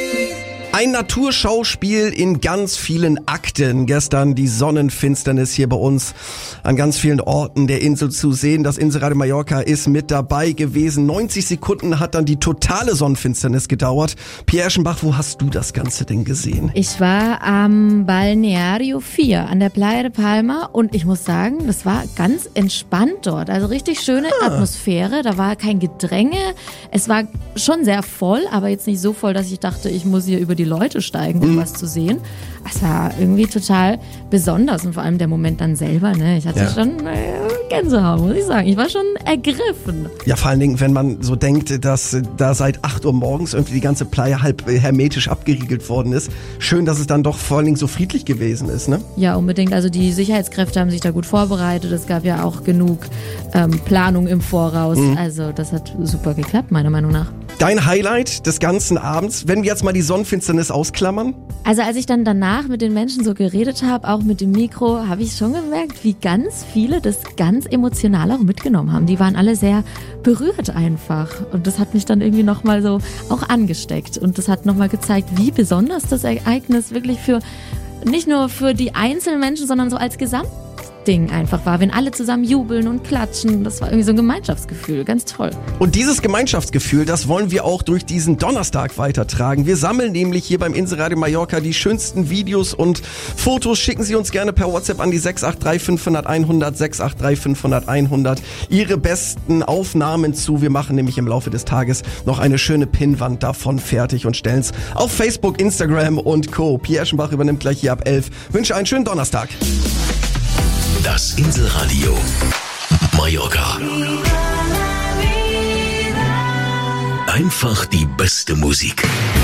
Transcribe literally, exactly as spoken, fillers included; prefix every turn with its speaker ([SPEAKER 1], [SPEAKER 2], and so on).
[SPEAKER 1] Ein Naturschauspiel in ganz vielen Akten. Gestern die Sonnenfinsternis hier bei uns an ganz vielen Orten der Insel zu sehen. Das Inselradio Mallorca ist mit dabei gewesen. neunzig Sekunden hat dann die totale Sonnenfinsternis gedauert. Pia Eschenbach, wo hast du das Ganze denn gesehen?
[SPEAKER 2] Ich war am Balneario vier an der Playa de Palma und ich muss sagen, das war ganz entspannt dort. Also richtig schöne ah. Atmosphäre. Da war kein Gedränge. Es war schon sehr voll, aber jetzt nicht so voll, dass ich dachte, ich muss hier über die Leute steigen, um mhm. was zu sehen. Es war irgendwie total besonders und vor allem der Moment dann selber, ne? Ich hatte ja. schon äh, Gänsehaut, muss ich sagen. Ich war schon ergriffen.
[SPEAKER 1] Ja, vor allen Dingen, wenn man so denkt, dass da seit acht Uhr morgens irgendwie die ganze Playa halb hermetisch abgeriegelt worden ist. Schön, dass es dann doch vor allen Dingen so friedlich gewesen ist, ne?
[SPEAKER 2] Ja, unbedingt. Also die Sicherheitskräfte haben sich da gut vorbereitet. Es gab ja auch genug ähm, Planung im Voraus. Mhm. Also das hat super geklappt, meiner Meinung nach.
[SPEAKER 1] Dein Highlight des ganzen Abends, wenn wir jetzt mal die Sonnenfinsternis ausklammern?
[SPEAKER 2] Also als ich dann danach mit den Menschen so geredet habe, auch mit dem Mikro, habe ich schon gemerkt, wie ganz viele das ganz emotional auch mitgenommen haben. Die waren alle sehr berührt einfach. Und das hat mich dann irgendwie nochmal so auch angesteckt. Und das hat nochmal gezeigt, wie besonders das Ereignis wirklich für, nicht nur für die einzelnen Menschen, sondern so als Gesamt Ding einfach war, wenn alle zusammen jubeln und klatschen. Das war irgendwie so ein Gemeinschaftsgefühl, ganz toll.
[SPEAKER 1] Und dieses Gemeinschaftsgefühl, das wollen wir auch durch diesen Donnerstag weitertragen. Wir sammeln nämlich hier beim Inselradio Mallorca die schönsten Videos und Fotos. Schicken Sie uns gerne per WhatsApp an die sechs acht drei fünf null null hundert, sechs acht drei fünf null null hundert Ihre besten Aufnahmen zu. Wir machen nämlich im Laufe des Tages noch eine schöne Pinnwand davon fertig und stellen es auf Facebook, Instagram und Co. Pia Eschenbach übernimmt gleich hier ab elf. Wünsche einen schönen Donnerstag.
[SPEAKER 3] Das Inselradio Mallorca. Einfach die beste Musik.